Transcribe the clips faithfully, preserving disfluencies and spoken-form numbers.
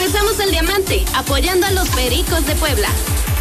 Regresamos al Diamante, apoyando a los Pericos de Puebla.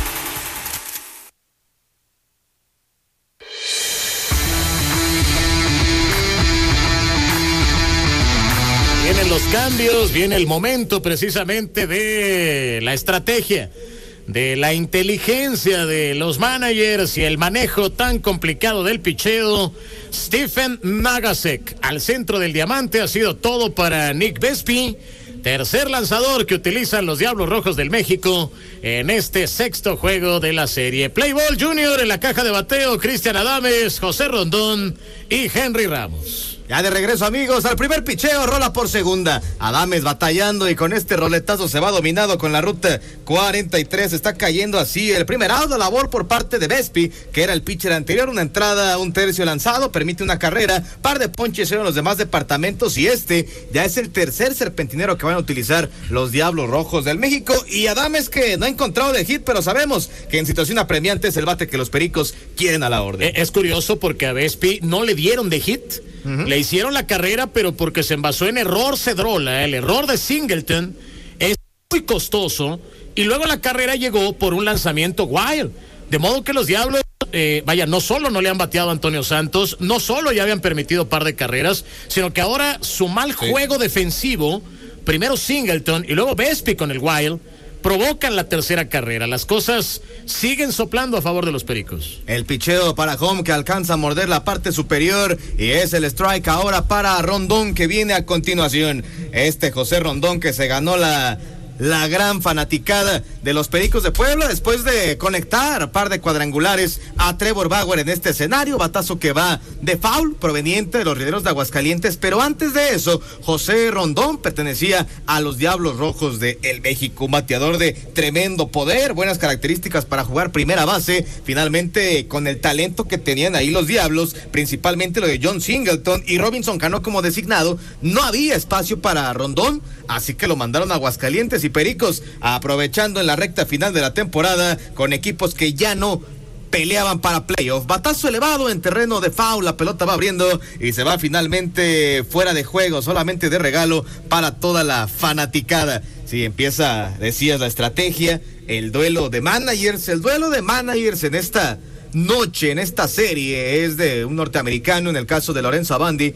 Vienen los cambios, viene el momento precisamente de la estrategia, de la inteligencia de los managers y el manejo tan complicado del picheo. Stephen Nagasek al centro del Diamante, ha sido todo para Nick Vespi, tercer lanzador que utilizan los Diablos Rojos del México en este sexto juego de la serie. Play Ball Junior en la caja de bateo, Cristian Adames, José Rondón y Henry Ramos. Ya de regreso, amigos, al primer picheo, rola por segunda. Adames batallando y con este roletazo se va dominado con la ruta cuarenta y tres. Está cayendo así el primer out de labor por parte de Vespi, que era el pitcher anterior. Una entrada, un tercio lanzado, permite una carrera, par de ponches en los demás departamentos y este ya es el tercer serpentinero que van a utilizar los Diablos Rojos del México. Y Adames, que no ha encontrado de hit, pero sabemos que en situación apremiante es el bate que los Pericos quieren a la orden. Es curioso porque a Vespi no le dieron de hit. Uh-huh. Le hicieron la carrera, pero porque se envasó en error Cedrola, el error de Singleton es muy costoso, y luego la carrera llegó por un lanzamiento wild, de modo que los Diablos, eh, vaya, no solo no le han bateado a Antonio Santos, no solo ya habían permitido par de carreras, sino que ahora su mal sí. juego defensivo, primero Singleton y luego Vespi con el wild, provocan la tercera carrera. Las cosas siguen soplando a favor de los Pericos. El picheo para Home, que alcanza a morder la parte superior, y es el strike ahora para Rondón, que viene a continuación. Este José Rondón, que se ganó la la gran fanaticada de los Pericos de Puebla después de conectar par de cuadrangulares a Trevor Bauer en este escenario. Batazo que va de foul proveniente de los Rieleros de Aguascalientes, pero antes de eso José Rondón pertenecía a los Diablos Rojos de el México, un bateador de tremendo poder, buenas características para jugar primera base. Finalmente, con el talento que tenían ahí los Diablos, principalmente lo de John Singleton y Robinson Cano como designado, no había espacio para Rondón, así que lo mandaron a Aguascalientes. Y Pericos, aprovechando en la recta final de la temporada, con equipos que ya no peleaban para playoff. Batazo elevado en terreno de foul, la pelota va abriendo y se va finalmente fuera de juego, solamente de regalo para toda la fanaticada. Sí, empieza, decías, la estrategia, el duelo de managers, el duelo de managers en esta noche, en esta serie, es de un norteamericano, en el caso de Lorenzo Abandi,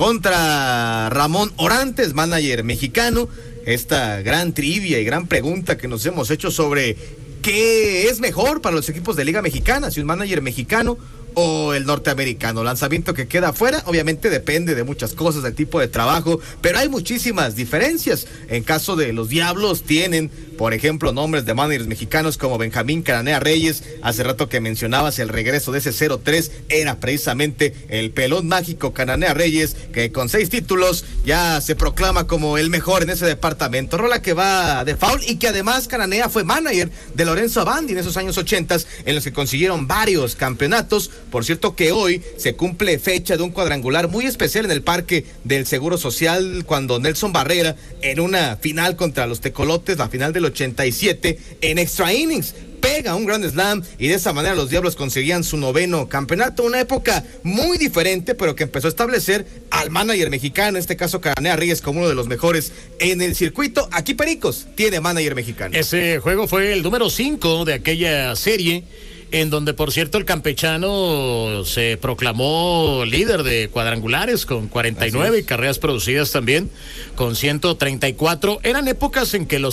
contra Ramón Orantes, manager mexicano. Esta gran trivia y gran pregunta que nos hemos hecho sobre qué es mejor para los equipos de Liga Mexicana, si un manager mexicano o el norteamericano. Lanzamiento que queda afuera, obviamente depende de muchas cosas, del tipo de trabajo, pero hay muchísimas diferencias. En caso de los Diablos tienen, por ejemplo, nombres de managers mexicanos como Benjamín Cananea Reyes. Hace rato que mencionabas el regreso de ese cero tres, era precisamente el pelón mágico Cananea Reyes, que con seis títulos ya se proclama como el mejor en ese departamento. Rola que va de foul y que además Cananea fue manager de Lorenzo Abandi en esos años ochentas, en los que consiguieron varios campeonatos. Por cierto que hoy se cumple fecha de un cuadrangular muy especial en el Parque del Seguro Social, cuando Nelson Barrera, en una final contra los Tecolotes, la final del ochenta y siete, en extra innings, pega un grand slam y de esa manera los Diablos conseguían su noveno campeonato. Una época muy diferente, pero que empezó a establecer al manager mexicano, en este caso Cananea Reyes, como uno de los mejores en el circuito. Aquí Pericos tiene manager mexicano. Ese juego fue el número cinco de aquella serie, en donde, por cierto, el campechano se proclamó líder de cuadrangulares con cuarenta y nueve y carreras producidas también con ciento treinta y cuatro. Eran épocas en que los